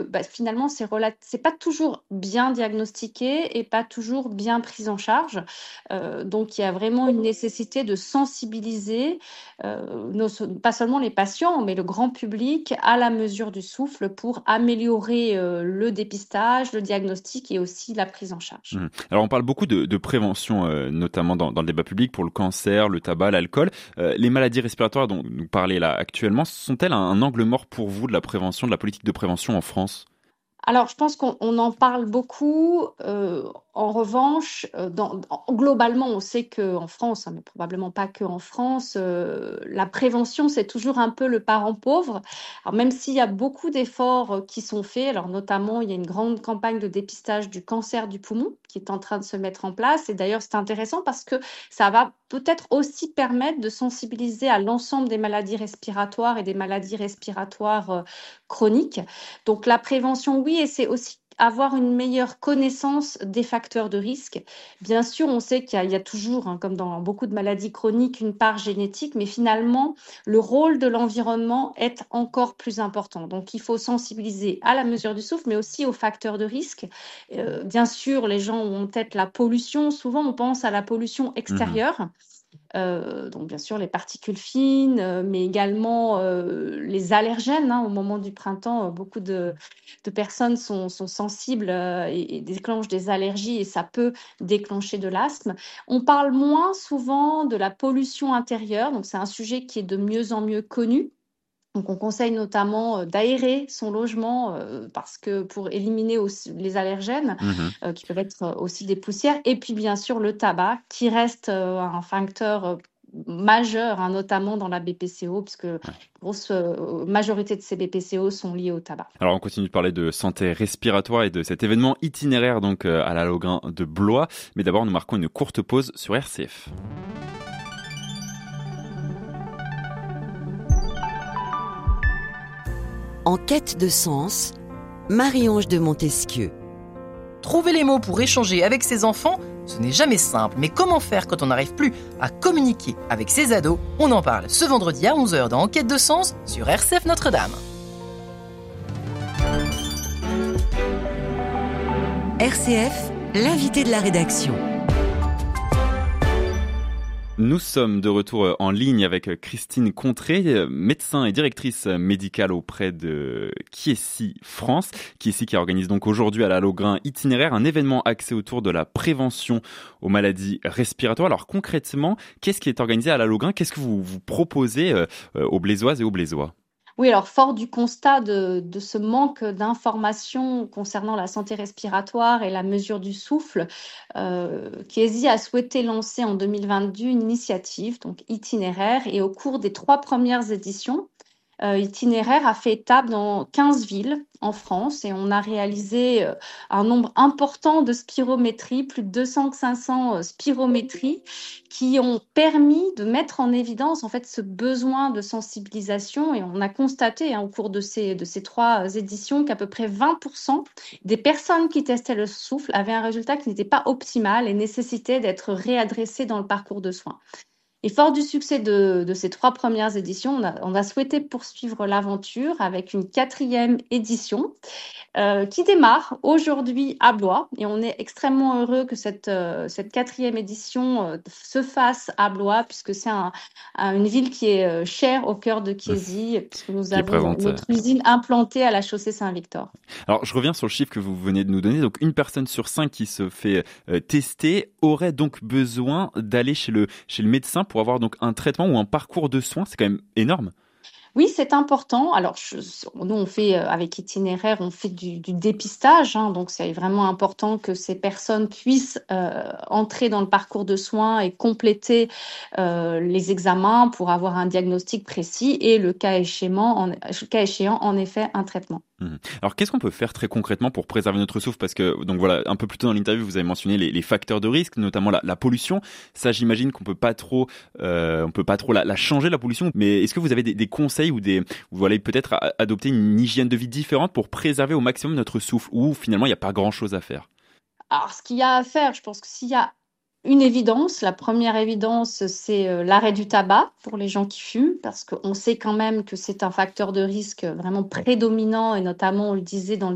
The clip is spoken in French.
finalement, c'est pas toujours bien diagnostiqué et pas toujours bien pris en charge. Donc il y a vraiment une nécessité de sensibiliser, pas seulement les patients, mais le grand public à la mesure du souffle pour améliorer, le dépistage, le diagnostic et aussi la prise en charge. Alors on parle beaucoup de prévention, notamment dans le débat public pour le cancer, le tabac, l'alcool. Les maladies respiratoires dont vous parlez là actuellement, sont-elles un angle mort pour vous de la prévention, de la politique de prévention en France? Alors, je pense qu'on en parle beaucoup. En revanche, globalement, on sait qu'en France, hein, mais probablement pas qu'en France, la prévention, c'est toujours un peu le parent pauvre. Alors, même s'il y a beaucoup d'efforts qui sont faits, alors notamment, il y a une grande campagne de dépistage du cancer du poumon qui est en train de se mettre en place. Et d'ailleurs, c'est intéressant parce que ça va peut-être aussi permettre de sensibiliser à l'ensemble des maladies respiratoires et des maladies respiratoires chroniques. Donc la prévention, oui, et c'est aussi avoir une meilleure connaissance des facteurs de risque. Bien sûr, on sait qu'il y a toujours, hein, comme dans beaucoup de maladies chroniques, une part génétique, mais finalement, le rôle de l'environnement est encore plus important. Donc, il faut sensibiliser à la mesure du souffle, mais aussi aux facteurs de risque. Bien sûr, les gens ont en tête la pollution. Souvent, on pense à la pollution Mmh. extérieure. Donc bien sûr les particules fines, mais également, les allergènes, hein. Au moment du printemps, beaucoup de personnes sont sensibles, et déclenchent des allergies et ça peut déclencher de l'asthme. On parle moins souvent de la pollution intérieure, donc c'est un sujet qui est de mieux en mieux connu. Donc on conseille notamment, d'aérer son logement, parce que pour éliminer aussi les allergènes, Mmh. qui peuvent être, aussi des poussières et puis bien sûr le tabac qui reste, un facteur, majeur, hein, notamment dans la BPCO puisque Ouais. grosse, majorité de ces BPCO sont liées au tabac. Alors on continue de parler de santé respiratoire et de cet événement itinéraire donc, à la Laugrain de Blois. Mais d'abord, nous marquons une courte pause sur RCF. En quête de sens, Marie-Ange de Montesquieu. Trouver les mots pour échanger avec ses enfants, ce n'est jamais simple, mais comment faire quand on n'arrive plus à communiquer avec ses ados? On en parle ce vendredi à 11h dans Enquête de sens sur RCF Notre-Dame. RCF, l'invité de la rédaction. Nous sommes de retour en ligne avec Christine Contré, médecin et directrice médicale auprès de Kiesi France. Kiesi qui organise donc aujourd'hui à la Laugrain itinéraire un événement axé autour de la prévention aux maladies respiratoires. Alors concrètement, qu'est-ce qui est organisé à la Laugrain? Qu'est-ce que vous proposez aux Blaisoises et aux Blaisois? Oui, alors fort du constat de ce manque d'informations concernant la santé respiratoire et la mesure du souffle, Chiesi a souhaité lancer en 2022 une initiative, donc itinéraire, et au cours des 3 premières éditions, Itinéraire a fait étape dans 15 villes en France et on a réalisé, un nombre important de spirométries, plus de 200-500, spirométries qui ont permis de mettre en évidence, en fait, ce besoin de sensibilisation et on a constaté, hein, au cours de ces 3 éditions qu'à peu près 20 des personnes qui testaient le souffle avaient un résultat qui n'était pas optimal et nécessitait d'être réadressées dans le parcours de soins. Et fort du succès de ces 3 premières éditions, on a souhaité poursuivre l'aventure avec une 4e édition, qui démarre aujourd'hui à Blois et on est extrêmement heureux que cette 4e édition, se fasse à Blois puisque c'est une ville qui est, chère au cœur de Chiesi puisque nous Qui est avons présente. notre usine implantée à la chaussée Saint-Victor. Alors, je reviens sur le chiffre que vous venez de nous donner. Donc, une personne sur 5 qui se fait tester aurait donc besoin d'aller chez le médecin pour avoir donc un traitement ou un parcours de soins. C'est quand même énorme. Oui, c'est important. Alors, nous, on fait avec Itinéraire, on fait du dépistage, hein, donc c'est vraiment important que ces personnes puissent entrer dans le parcours de soins et compléter les examens pour avoir un diagnostic précis et le cas échéant, en effet, un traitement. Alors, qu'est-ce qu'on peut faire très concrètement pour préserver notre souffle? Parce que, donc voilà, un peu plus tôt dans l'interview, vous avez mentionné les facteurs de risque, notamment la pollution. Ça, j'imagine qu'on peut pas trop, la changer, la pollution. Mais est-ce que vous avez des conseils vous allez peut-être adopter une hygiène de vie différente pour préserver au maximum notre souffle, ou finalement, il n'y a pas grand-chose à faire? Alors, ce qu'il y a à faire, je pense que s'il y a une évidence, la première évidence, c'est l'arrêt du tabac pour les gens qui fument, parce qu'on sait quand même que c'est un facteur de risque vraiment prédominant, et notamment, on le disait, dans